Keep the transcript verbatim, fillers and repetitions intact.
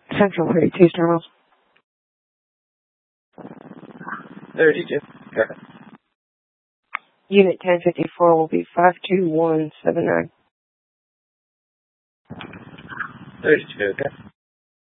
Central Freight, Taste Terminals. thirty-two. Okay. Unit ten fifty-four will be five two one seven nine. thirty-two, okay.